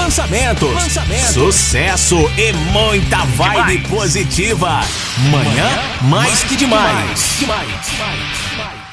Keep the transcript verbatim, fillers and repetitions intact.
lançamentos, lançamentos, sucesso e muita vibe demais. Positiva. Manhã, mais que demais. demais. demais. demais.